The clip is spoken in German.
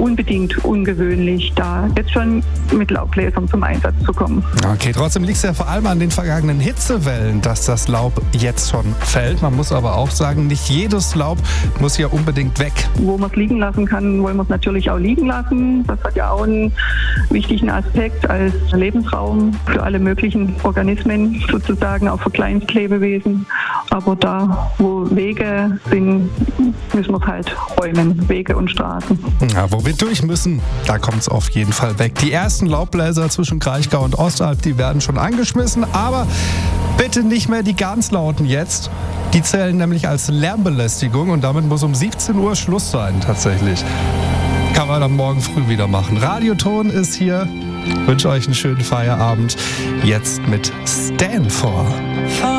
unbedingt ungewöhnlich, da jetzt schon mit Laubbläsern zum Einsatz zu kommen. Okay, trotzdem liegt es ja vor allem an den vergangenen Hitzewellen, dass das Laub jetzt schon fällt. Man muss aber auch sagen, nicht jedes Laub muss ja unbedingt weg. Wo man es liegen lassen kann, wollen wir es natürlich auch liegen lassen. Das hat ja auch einen wichtigen Aspekt als Lebensraum für alle möglichen Organismen, sozusagen auch für Kleinstlebewesen. Aber da, wo Wege sind, müssen wir es halt räumen, Wege und Straßen. Ja, wo wir durch müssen, da kommt es auf jeden Fall weg. Die ersten Laubbläser zwischen Kraichgau und Ostalb, die werden schon angeschmissen, aber bitte nicht mehr die ganz lauten jetzt. Die zählen nämlich als Lärmbelästigung und damit muss um 17 Uhr Schluss sein tatsächlich. Kann man dann morgen früh wieder machen. Radioton ist hier. Ich wünsche euch einen schönen Feierabend. Jetzt mit Stand For.